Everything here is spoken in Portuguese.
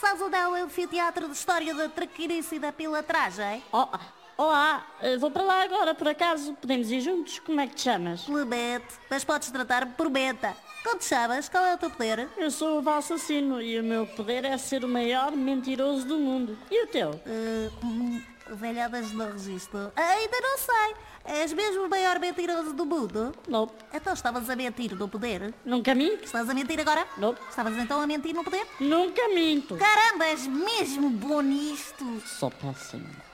Sabes onde é o anfiteatro de história da traquinice e da pilatragem? Oh, olá, vou para lá agora, por acaso. Podemos ir juntos? Como é que te chamas? Clemente, mas podes tratar-me por Beta. Como te chamas? Qual é o teu poder? Eu sou o assassino e o meu poder é ser o maior mentiroso do mundo. E o teu? Velhadas no registro. Ainda não sei. És mesmo o maior mentiroso do mundo? Não. Então estavas a mentir no poder? Nunca minto? Estás a mentir agora? Não. Estavas então a mentir no poder? Nunca minto. Caramba, és mesmo bom nisto. Sou péssimo.